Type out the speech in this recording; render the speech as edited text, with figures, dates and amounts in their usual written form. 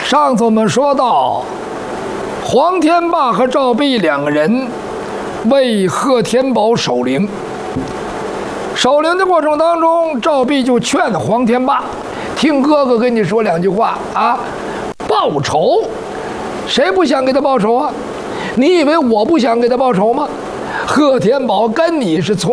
上次我们说到，黄天霸和赵壁两个人为贺天宝守灵。守灵的过程当中，赵壁就劝黄天霸：“听哥哥跟你说两句话啊，报仇，谁不想给他报仇啊？你以为我不想给他报仇吗？贺天宝跟你是从